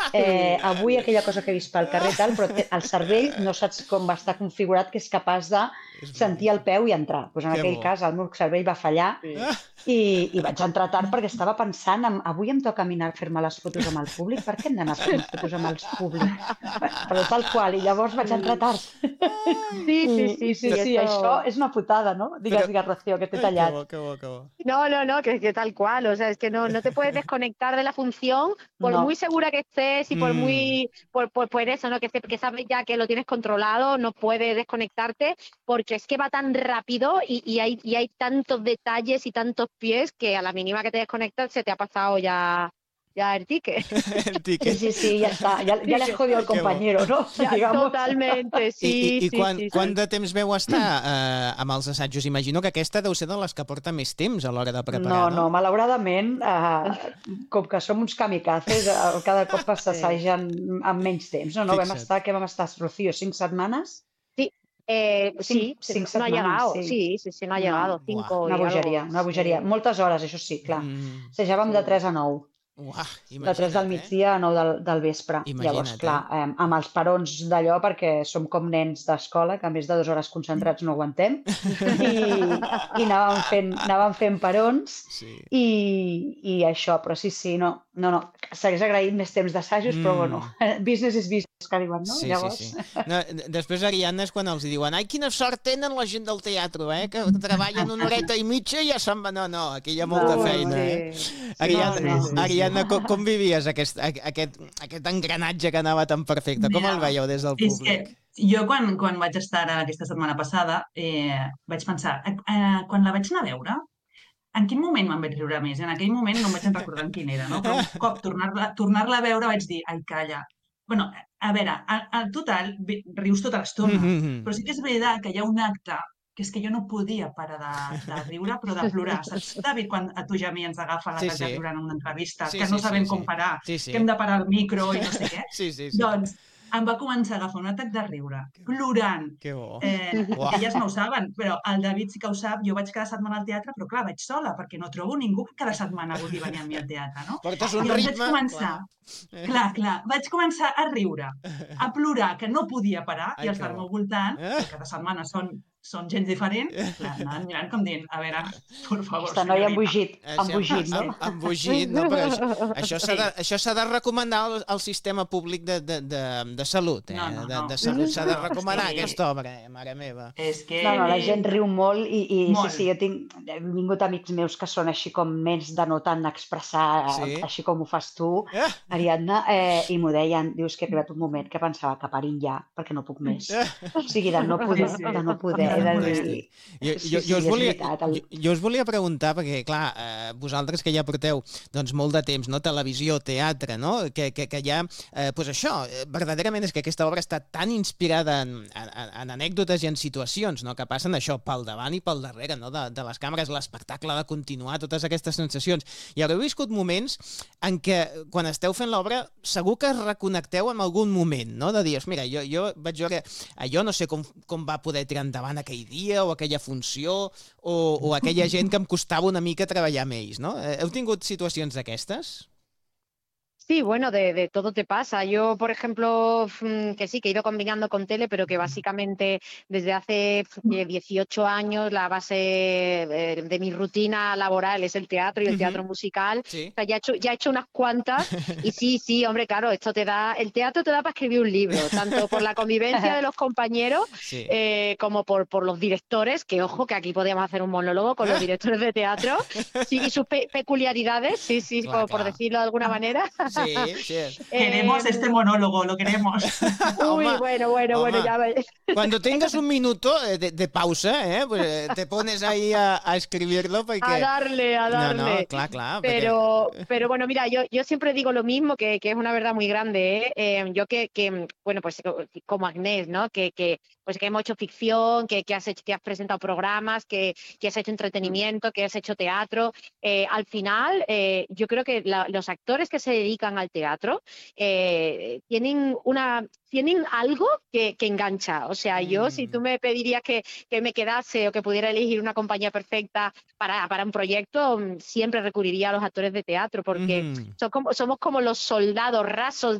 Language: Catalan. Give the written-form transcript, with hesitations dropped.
Avui aquella cosa que he vist pel carrer i tal, però el cervell no saps com va estar configurat que és capaç de És sentir el boníssim. peu i entrar. Doncs en Que aquell bo. cas el meu cervell va fallar Sí. i vaig entrar tard perquè estava pensant en avui em toca a mi anar a fer-me les fotos amb el públic, per què hem d'anar a fer-nos fotos amb el públic? Però tal qual, i llavors vaig entrar tard. Sí, sí, I sí, sí, sí, sí, això eso. és una putada, no? Però... Digues, Rocío, que t'he Ai, que tallat. bo, que bo, que bo. No, que tal cual, o sea, es que no te puedes desconectar de la función, por muy No. segura que estés y por Mm. muy, por eso, ¿no? Que sabes ya que lo tienes controlado, no puedes desconectarte, porque es que va tan rápido y hay tantos detalles y tantos pies que a la mínima que te desconectas se te ha pasado ya el ticket. El Sí, tiquet. sí, sí, ya está. Ya Sí, le has jodido al Que bo. compañero, ¿no? ya, Digamos. totalmente, sí, I sí, sí, quant sí. de temps veu estar amb els assajos? Imagino que aquesta deu ser de les que porta més temps a l'hora de preparar, No, malauradament, com que som uns kamikazes, cada cop s'assagen amb menys temps. No, Fixa't. Què vam estar, Rocío, 5 setmanes? Sí, sí, Cinc no ha setmanes, llegado, sí. sí, no ha llegado, Buah. 5 y algo. Una bogeria. Sí, Moltes hores, això sí, clar. Mm. Assajàvem de sí. 3 a 9. Uah, De 3 del imagina't, migdia a 9 del vespre. Llavors, Imagina't, clar, amb els perons d'allò, perquè som com nens d'escola, que a més de 2 hores concentrats no aguantem, i anàvem fent perons, Sí. i això, però sí, no, s'hagués agraït més temps d'assajos, però bueno, business is business, que diuen, no? Sí, Llavors... sí, sí. No, després, Ariadna, és quan els diuen ai, quina sort tenen la gent del teatre, que treballen una horeta i mitja i ja se'n va. No, aquí hi ha molta feina, Ariadna, com vivies aquest engranatge que anava tan perfecte? Com el veieu des del És que públic? jo quan vaig estar aquesta setmana passada vaig pensar, quan la vaig anar a veure, en quin moment me'n vaig riure més? En aquell moment no em vaig recordar en quin era, no? Però un cop tornar-la a veure vaig dir, ai, calla. Bueno, a veure, al total rius tota l'estona, però sí que és veritat que hi ha un acte que és que jo no podia parar de riure, però de plorar. Saps, David, quan a tu i a mi ens agafa la galla plorant en una entrevista, que no sabem com parar, que hem de parar el micro i no sé què? Sí. Doncs em va començar a agafar un atac de riure, plorant. Que bo. Elles no ho saben, però el David sí que ho sap. Jo vaig cada setmana al teatre, però clar, vaig sola, perquè no trobo ningú que cada setmana vulgui venir amb mi al teatre, no? Portes un I llavors ritme... vaig començar, vaig començar a riure, a plorar, que no podia parar, i els del meu voltant, que cada setmana són gent diferent, clar, anaven mirant com dient, a veure, por favor, Aquesta noia senyorita. embogit, no? Embogit, no? Però això s'ha de recomanar al sistema públic de salut, de salut s'ha de recomanar aquesta obra, mare meva. És que... No, la gent riu molt i sí, he vingut amics meus que són així com més de no tant expressar així com ho fas tu, Ariadna, i m'ho deien, dius que ha arribat un moment que pensava que parin ja, perquè no puc més. O sigui, de no poder. Jo us volia preguntar, perquè clar, vosaltres que ja porteu doncs, molt de temps, no? Televisió, teatre, no? Que ja, doncs això, verdaderament és que aquesta obra està tan inspirada en anècdotes i en situacions, no? Que passen això pel davant i pel darrere, no? De les càmeres, l'espectacle de continuar, totes aquestes sensacions. I haureu viscut moments en què, quan esteu fent l'obra, segur que es reconnecteu en algun moment, no? De dir, mira, jo vaig veure allò, no sé com va poder tirar endavant aquell dia o aquella funció o aquella gent que em costava una mica treballar amb ells, no? Heu tingut situacions d'aquestes? Sí, bueno, de todo te pasa. Yo, por ejemplo, que sí, que he ido combinando con tele, pero que básicamente desde hace 18 años la base de mi rutina laboral es el teatro y el teatro musical. Sí. O sea, ya he hecho unas cuantas y sí, hombre, claro, el teatro te da para escribir un libro, tanto por la convivencia de los compañeros como por los directores, que ojo, que aquí podríamos hacer un monólogo con los directores de teatro, sí, y sus peculiaridades, sí, Clar. por decirlo de alguna manera. Sí. Queremos este monólogo, lo queremos. Uy, bueno, ya ves. Cuando tengas un minuto de pausa, pues te pones ahí a escribirlo porque... A darle. No, claro. Pero bueno, mira, yo siempre digo lo mismo, que es una verdad muy grande, yo bueno, pues como Agnès, ¿no? Que hemos hecho ficción, que has presentado programas, que has hecho entretenimiento, que has hecho teatro. Al final, yo creo que los actores que se dedican al teatro tienen algo que engancha. O sea, yo, si tú me pedirías que me quedase o que pudiera elegir una compañía perfecta para un proyecto, siempre recurriría a los actores de teatro, porque somos como los soldados rasos